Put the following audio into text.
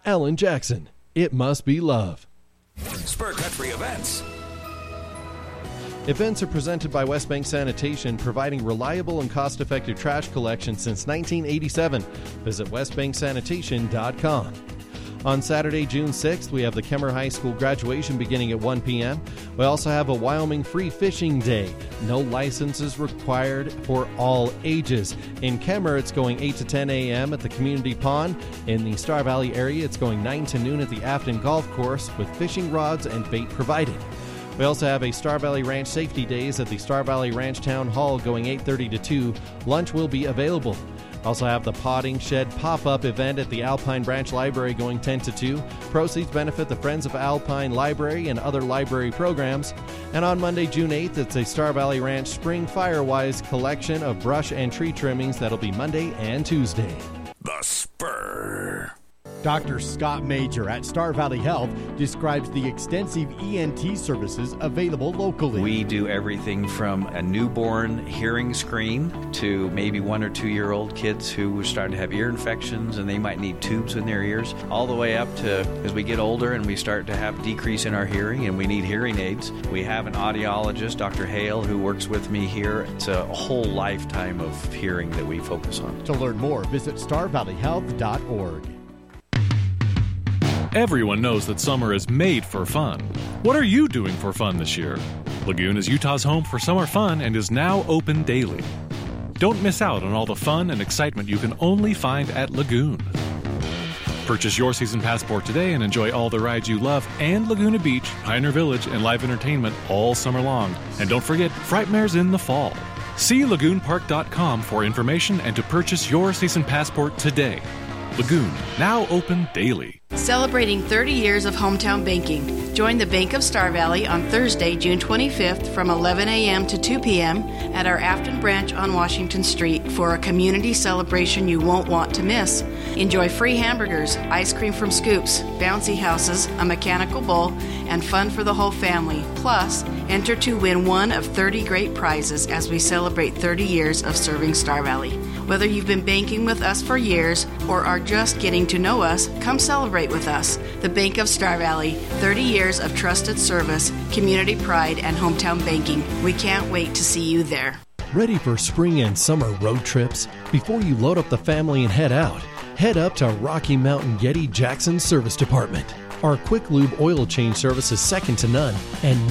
Alan Jackson, it must be love. Spur Country Events. Events are presented by West Bank Sanitation, providing reliable and cost-effective trash collection since 1987. Visit westbanksanitation.com. On Saturday, June 6th, we have the Kemmer High School graduation beginning at 1 p.m. We also have a Wyoming Free Fishing Day. No licenses required for all ages. In Kemmer, it's going 8 to 10 a.m. at the Community Pond. In the Star Valley area, it's going 9 to noon at the Afton Golf Course with fishing rods and bait provided. We also have a Star Valley Ranch Safety Days at the Star Valley Ranch Town Hall going 8:30 to 2. Lunch will be available. Also have the Potting Shed pop-up event at the Alpine Branch Library going 10 to 2. Proceeds benefit the Friends of Alpine Library and other library programs. And on Monday, June 8th, it's a Star Valley Ranch Spring Firewise collection of brush and tree trimmings. That'll be Monday and Tuesday. The Spur. Dr. Scott Major at Star Valley Health describes the extensive ENT services available locally. We do everything from a newborn hearing screen to maybe 1 or 2 year old kids who are starting to have ear infections and they might need tubes in their ears, all the way up to as we get older and we start to have decrease in our hearing and we need hearing aids. We have an audiologist, Dr. Hale, who works with me here. It's a whole lifetime of hearing that we focus on. To learn more, visit starvalleyhealth.org. Everyone knows that summer is made for fun. What are you doing for fun this year? Lagoon is Utah's home for summer fun and is now open daily. Don't miss out on all the fun and excitement you can only find at Lagoon. Purchase your season passport today and enjoy all the rides you love and Laguna Beach, Pioneer Village, and live entertainment all summer long. And don't forget, Frightmare's in the fall. See lagoonpark.com for information and to purchase your season passport today. Lagoon, now open daily. Celebrating 30 years of hometown banking. Join the Bank of Star Valley on Thursday, June 25th from 11 a.m. to 2 p.m. at our Afton branch on Washington Street for a community celebration you won't want to miss. Enjoy free hamburgers, ice cream from Scoops, bouncy houses, a mechanical bull, and fun for the whole family. Plus, enter to win one of 30 great prizes as we celebrate 30 years of serving Star Valley. Whether you've been banking with us for years or are just getting to know us, come celebrate with us. The Bank of Star Valley, 30 years of trusted service, community pride, and hometown banking. We can't wait to see you there. Ready for spring and summer road trips? Before you load up the family and head out, head up to Rocky Mountain Getty Jackson Service Department. Our quick lube oil change service is second to none, and